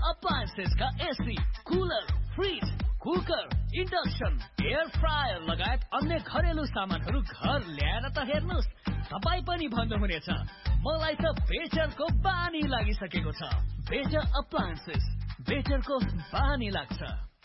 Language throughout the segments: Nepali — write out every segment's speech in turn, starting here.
अप्लायन्सेस का AC, cooler, fridge, cooker, induction, air fryer लगायत अन्य घरेलु सामानहरू घर ल्याएर त हेर्नुस्, तपाई पनि भन्नुहुनेछ मलाई त बेटरको बानी लागिसकेको छ। बेटर अप्लायन्सेस, बेटरको बानी लाग्छ।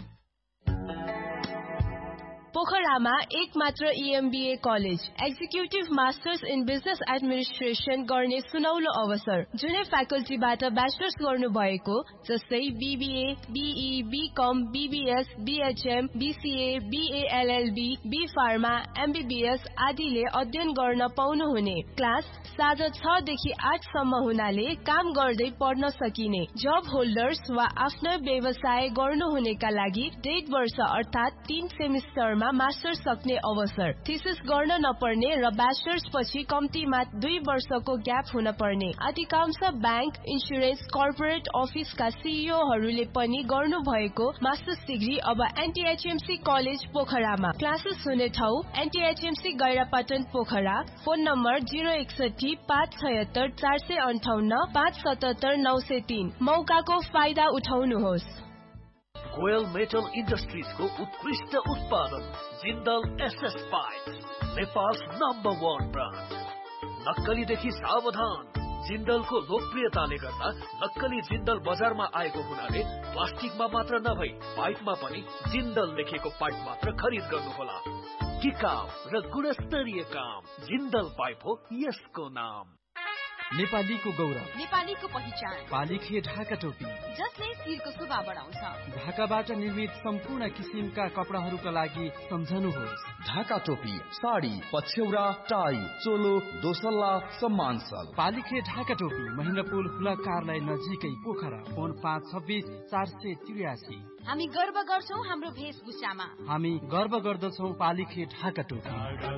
पोखरामा एक मात्र EMBA college, executive masters in business administration गर्ने सुनौलो अवसर। जुनै फ्याकल्टीबाट ब्याचलर्स गर्नु भएको जस्तै BBA, BE, BCom, BBS, BHM, BCA, BA LLB, B Pharma, MBBS आदिले अध्ययन गर्न पाउनुहुने। क्लास साँझ 6 देखि 8 सम्म हुनाले काम गर्दै पढ्न सकिने। जब होल्डर्स वा आफ्नो व्यवसाय गर्नुहुनेका लागि 1.5 वर्ष अर्थात् 3 सेमिस्टरमा मास्टर्स सक्ने अवसर। थीसिस गर्न नपर्ने र ब्याचलर्स पछि कम्तीमा 2 वर्षको ग्याप हुन पर्ने। अधिकांश बैंक, इन्स्योरेन्स, कर्पोरेट अफिसका सीईओहरूले पनि गर्नु भएको मास्टर्स डिग्री अब NTHMC कलेज पोखरामा। क्लासेस हुने ठाउँ NTHMC गैरापटन पोखरा। Phone number 061 576 458 577 903। मौकाको फाइदा उठाउनुहोस्। गोयल मेटल इन्डस्ट्रिजको उत्कृष्ट उत्पादन Jindal SS pipe, Nepal's #1 brand. नक्कलीदेखि सावधान। जिन्दलको लोकप्रियताले गर्दा नक्कली जिन्दल बजारमा आएको हुनाले प्लास्टिकमा मात्र नभई पाइपमा पनि जिन्दल लेखेको पाइप मात्र खरिद गर्नुहोला। टिकाउ र गुणस्तरीय काम, जिन्दल पाइप हो यसको नाम। नेपालीको गौरव, नेपालीको पहिचान, पालिखे ढाका टोपी, जसले शिरको शोभा बढाउँछ। ढाकाबाट निर्मित सम्पूर्ण किसिमका कपडाहरूका लागि सम्झनुहोस् ढाका टोपी, साडी, पछ्यौरा, टाई, चोलो, दोसल्ला, सम्मानसल। पालिखे ढाका टोपी, महेन्द्रपुल हुला कार्यालय नजिकै पोखरा। फोन 526 483। हामी गर्व गर्छौं हाम्रो भेषभूषामा। हामी गर्व गर्दछौं पालिखे ढाका टोपी।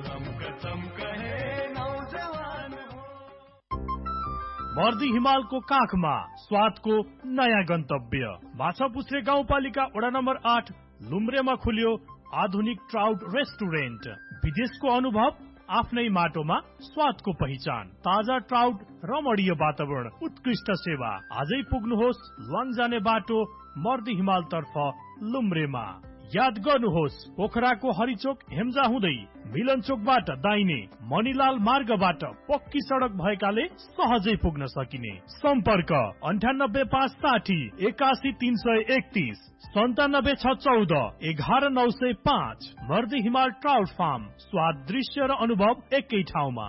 मर्दी हिमालको काखमा स्वादको नयाँ गन्तव्य। माछापुछ्रे गाउँपालिका वडा नम्बर 8 लुम्रेमा खुल्यो आधुनिक ट्राउट रेस्टुरेन्ट। विदेशको अनुभव आफ्नै माटोमा स्वादको पहिचान। ताजा ट्राउट, रमणीय वातावरण, उत्कृष्ट सेवा। आजै पुग्नुहोस् ल्वाङ जाने बाटो मर्दी हिमाल तर्फ लुम्रेमा। याद गर्नुहोस् पोखराको हरिचोक हेम्जा हुँदै मिलन चोकबाट दाहिने मणिलाल मार्गबाट पक्की सडक भएकाले सहजै पुग्न सकिने। सम्पर्क 9856 81331 97614 11905। मर्दी हिमाल ट्राउट फार्म, स्वाद, दृश्य र अनुभव एकै ठाउँमा।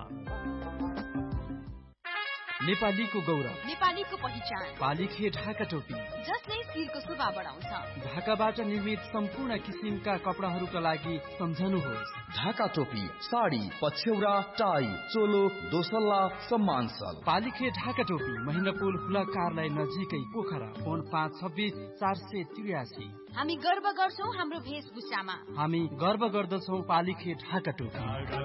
नेपालीको गौरव, नेपालीको पहिचान, पालिखे ढाका टोपी, जसले शिरको शोभा बढाउँछ। ढाकाबाट निर्मित सम्पूर्ण किसिमका कपडाहरूका लागि सम्झनुहोस् ढाका टोपी, साडी, पछ्यौरा, टाई, चोलो, दोसल्ला, सम्मानसल। पालिखे ढाका टोपी, महेन्द्रपुल हुला कार्यालय नजिकै पोखरा। फोन 526 483। हामी गर्व गर्छौं हाम्रो भेषभूषामा। हामी गर्व गर्दछौं पालिखे ढाका टोपी।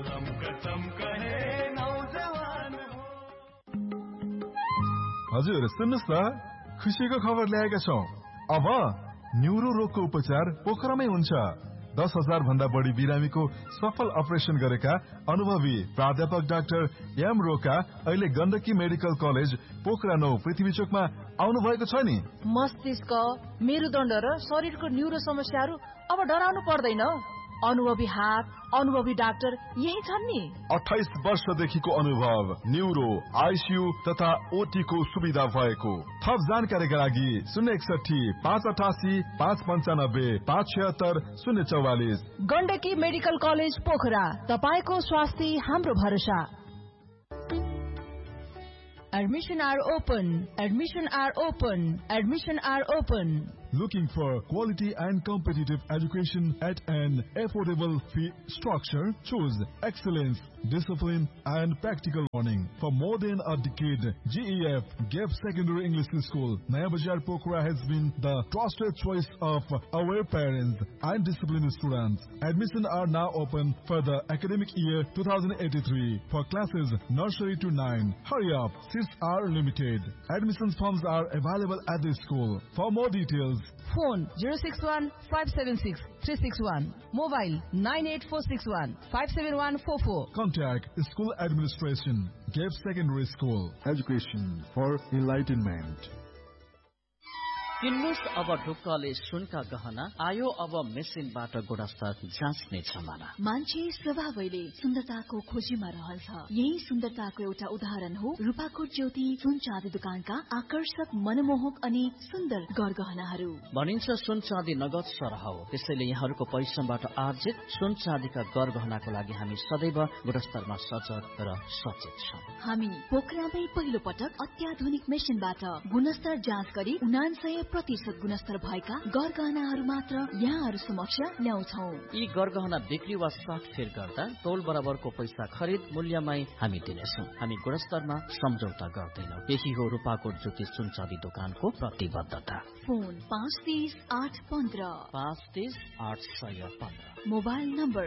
हजुर सुन्नुहोस् न, खुसीको खबर ल्याएका छौं। अब न्युरो रोगको उपचार पोखरामै हुन्छ। 10,000 भन्दा बढी बिरामीको सफल अपरेसन गरेका अनुभवी प्राध्यापक डाक्टर एम रोका अहिले गण्डकी मेडिकल कलेज पोखरा 9 पृथ्वी चोकमा आउनु भएको छ नि। मस्तिष्क, मेरुदण्ड र शरीरको न्युरो समस्याहरू अब डराउनु पर्दैन। अनुभवी हात, अनुभवी डाक्टर यही छन् नि। 28 वर्षदेखिको अनुभव, न्युरो, आइसियु तथा ओटी को सुविधा भएको। थप जानकारीका लागि 061 588 595 576 044। गण्डकी मेडिकल कलेज पोखरा, तपाईको स्वास्थ्य हाम्रो भरोसा। Admission are open. Admission are open. Admission are open. Looking for quality and competitive education at an affordable fee structure? Choose excellence, discipline and practical learning. For more than a decade, GEF GEF Secondary English School, Naya Bazar Pokhara has been the trusted choice of aware parents and disciplined students. Admissions are now open for the academic year 2083 for classes nursery to 9. Hurry up, seats are limited. Admissions forms are available at the school. For more details, phone 061 576 361. Mobile 98461 57144. Contact School Administration, GEF Secondary School. Education for enlightenment. किन्नुस् अब ढुक्कले सुनका गहना आयो अब मेसिनबाट गुणस्तर जाँच्ने जमाना। मान्छे स्वभावैले सुन्दरताको खोजीमा रहन्छ। यही सुन्दरताको एउटा उदाहरण हो रूपाकोट ज्योति सुन चाँदी दुकानका आकर्षक मनमोहक अनि सुन्दर गरगहनाहरू। भनिन्छ सुन चाँदी नगद सरह हो, त्यसैले यहाँहरूको परिश्रमबाट आर्जित सुन चाँदीका गरगहनाको लागि हामी सदैव गुणस्तरमा सजग र सचेत छौं। हामी पोखरामै पहिलो पटक अत्याधुनिक मेसिनबाट गुणस्तर जाँच गरी 99% गुणस्तर भएका गरगहनाहरू मात्र यहाँहरू समक्ष ल्याउँछौं। यी गरगहना बिक्री वा साटफेर गर्दा तौल बराबरको पैसा खरिद मूल्यमै हामी दिनेछौं। हामी गुणस्तरमा सम्झौता गर्दैनौं। यही हो रूपाकोट ज्योति सुन चाँदी दोकानको प्रतिबद्धता। फोन 530-815 530-815। Mobile number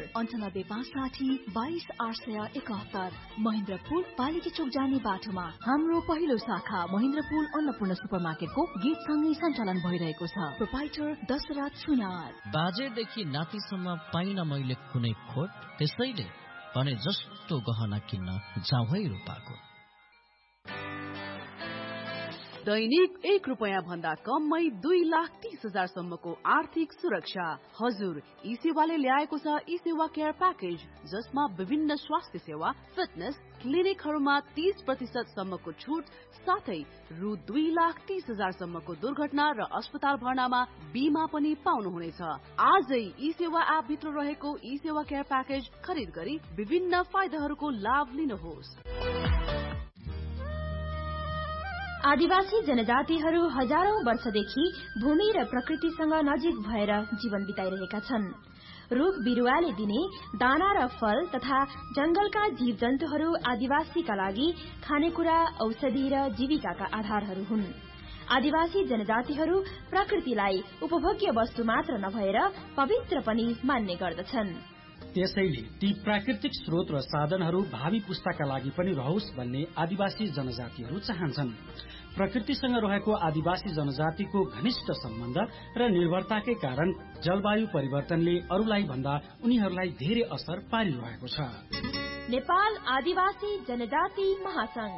98-560-22-871। महेन्द्रपुल पालिकी चोक जाने बाटोमा हाम्रो पहिलो शाखा महेन्द्रपुल अन्नपूर्ण सुपरमार्केटको गेटसँगै सञ्चालन भइरहेको छ। प्रोपाइटर दशरथ सुनार। बाजेदेखि नातिसम्म पाइन मैले कुनै खोट, त्यसैले भने जस्तो गहना किन्न जाउँ है रूपाकोट। दैनिक 1 रुपैयाँ भन्दा कममै 2,30,000 सम्मको आर्थिक सुरक्षा। हजुर, ई सेवाले ल्याएको छ ई सेवा केयर प्याकेज, जसमा विभिन्न स्वास्थ्य सेवा, फिटनेस क्लिनिकहरूमा 30% सम्मको छुट साथै रु 2,30,000 सम्मको दुर्घटना र अस्पताल भर्नामा बीमा पनि पाउनुहुनेछ। आजै ई सेवा एप भित्र रहेको ई सेवा केयर प्याकेज खरिद गरी विभिन्न फाइदाहरूको लाभ लिनुहोस्। आदिवासी जनजातिहरू हजारौं वर्षदेखि भूमि र प्रकृतिसँग नजिक भएर जीवन बिताइरहेका छन्। रुख बिरुवाले दिने दाना र फल तथा जंगलका जीव जन्तुहरू आदिवासीका लागि खानेकुरा, औषधि र जीविकाका आधारहरू हुन्। आदिवासी जनजातिहरू प्रकृतिलाई उपभोग्य वस्तु मात्र नभएर पवित्र पनि मान्ने गर्दछन्। त्यसैले ती प्राकृतिक स्रोत र साधनहरू भावी पुस्ताका लागि पनि रहोस् भन्ने आदिवासी जनजातिहरू चाहन्छन्। प्रकृतिसँग रहेको आदिवासी जनजातिको घनिष्ठ सम्बन्ध र निर्भरताकै कारण जलवायु परिवर्तनले अरूलाई भन्दा उनीहरूलाई धेरै असर पारिरहेको छ। नेपाल आदिवासी जनजाति महासंघ।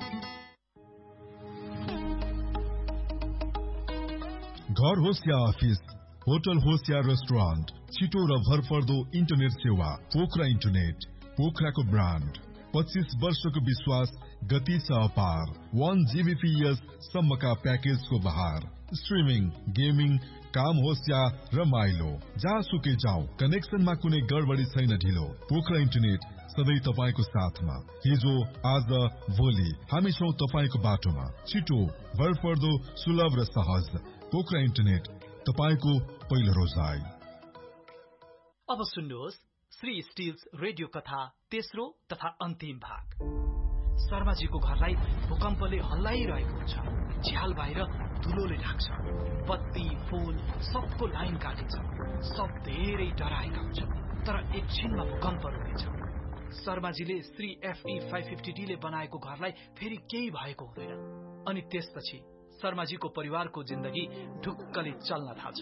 घर होस् या अफिस, होटल होस् या रेस्टुरेन्ट, छिटो र भरपर्दो इन्टरनेट सेवा पोखरा इन्टरनेट। पोखराको ब्रान्ड, 25 वर्षको विश्वास, गति छ अपार। 1 Gbps सम्मका प्याकेजको बहार। स्ट्रिमिङ, गेमिङ, काम होस् या रमाइलो, जहाँसुकै जाऊ, कनेक्सनमा कुनै गडबडी छैन ढिलो। पोखरा इन्टरनेट सधैँ तपाईको साथमा। हिजो, आज, भोलि हामी छौं तपाईको बाटोमा। छिटो, भरपर्दो, सुलभ र सहज। पोखरा इन्टरनेट, तपाईको पहिलो रोजाइ। अब सुन्नुहोस् श्री स्टिल्स रेडियो कथा तेस्रो तथा अन्तिम भाग। शर्माजीको घरलाई भूकम्पले हल्लाइरहेको हुन्छ। झ्याल बाहिर धुलोले ढाक्छ। बत्ती, फोन सबको लाइन काटिन्छ। सब धेरै डराएका हुन्छ। तर एकछिनमा भूकम्प रोकेछ। शर्माजीले श्री FE 550D ले बनाएको घरलाई फेरि केही भएको हुँदैन। अनि त्यसपछि शर्माजीको परिवारको जिन्दगी ढुक्कले चल्न थाल्छ।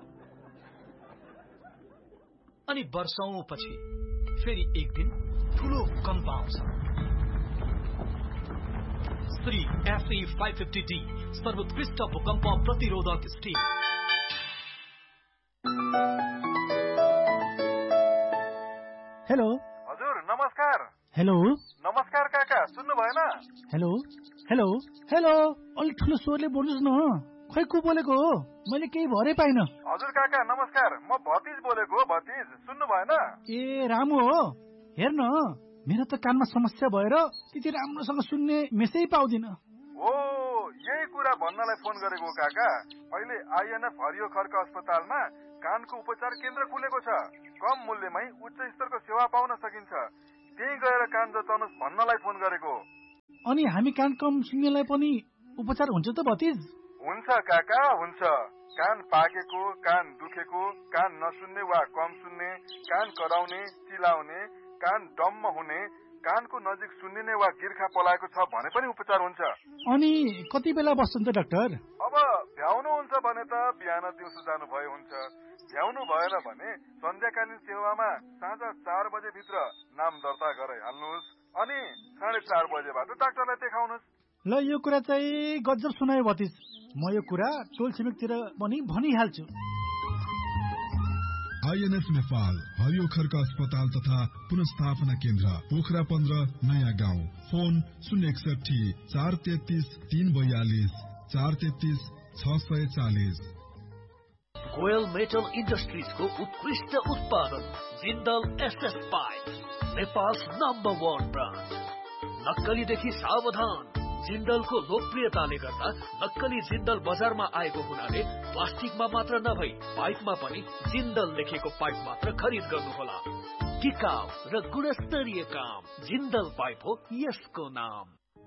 अनि वर्षौंपछि फेरि एक दिन ठूलो भूकम्प आउँछ। श्री FE 550D सर्वोत्कृष्ट भूकम्प प्रतिरोधक स्टिल। हेलो हजुर, नमस्कार। हेलो नमस्कार काका, सुन्नु भएन? हेलो हेलो हेलो, अलि ठुलो स्वरले बोल्नुहोस् न। खै को बोलेको हो? मैले केही भरै पाइन। हजुर काका नमस्कार, म भतिज बोलेको हो। भतिज, सुन्नु भएन? ए रामु हो। हेर्न, मेरो त कानमा समस्या भएर त्यति राम्रोसँग सुन्ने मेसै पाउँदिन। हो, यही कुरा भन्नलाई फोन गरेको काका। अहिले INF हरियो खर्क अस्पतालमा कानको उपचार केन्द्र खुलेको छ। कम मूल्यमै उच्च स्तरको सेवा पाउन सकिन्छ। त्यही गएर कान जचाउनुहोस् भन्नलाई फोन गरेको। अनि हामी कान कम सुन्नेलाई पनि उपचार हुन्छ त भतिज? हुन्छ काका, हुन्छ। कान पाकेको, कान दुखेको, कान नसुन्ने वा कम सुन्ने, कान कराउने, चिलाउने, कान डम्म हुने, कानको नजिक सुन्निने वा गिर्खा पलाएको छ भने पनि उपचार हुन्छ। अनि कति बेला बस्छन् त डाक्टर? अब भ्याउनुहुन्छ भने त बिहान दिउँसो जानु भए हुन्छ। भ्याउनु भएन भने सन्ध्याकालीन सेवामा साँझ 4 बजे 4 बजे भित्र नाम दर्ता गराइहाल्नुहोस् अनि 4:30 बजेबाट डाक्टरलाई देखाउनुहोस्। 4 बजेबाट? ल यो कुरा चाहिँ गजब सुनायो भतिज। म यो कुरा टोल छिमेकतिर पनि भनिहाल्छु। INF नेपाल हरियो खर्क अस्पताल तथा पुनर्स्थापना केन्द्र पोखरा 15 नयाँ गाउँ। फोन 061 433 342 433 640। गोयल मेटल इन्डस्ट्रिजको उत्कृष्ट उत्पादन Jindal SS pipe, Nepal's #1 brand. नक्कलीदेखि सावधान। जिन्दलको लोकप्रियताले गर्दा नक्कली जिन्दल बजारमा आएको हुनाले प्लास्टिकमा मात्र नभई पाइपमा पनि जिन्दल लेखेको पाइप मात्र खरिद गर्नुहोला। टिकाउ र गुणस्तरीय काम जिन्दल पाइप हो यसको नाम।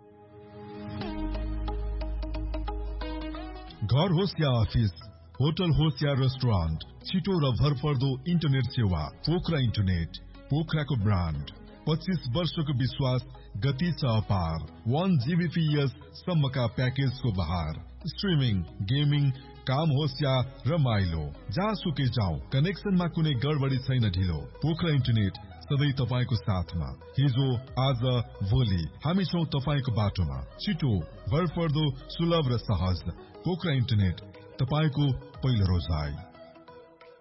घर होस् या अफिस, होटल होस् या रेस्टुरेन्ट, छिटो र भरपर्दो इन्टरनेट सेवा पोखरा इन्टरनेट, पोखराको ब्रान्ड। 25 वर्षको विश्वास, गति छ अपार। 1 Gbps सम्मका प्याकेजको बहार। स्ट्रिमिङ, गेमिङ, काम होस् या रमाइलो, जहाँसुकै जाउँ कनेक्सनमा कुनै गडबडी छैन ढिलो। पोखरा इन्टरनेट सधैँ तपाईँको साथमा। हिजो आज भोलि हामी छौँ तपाईँको बाटोमा। छिटो, भरपर्दो, सुलभ र सहज। पोखरा इन्टरनेट, तपाईँको पहिलो रोजाइ।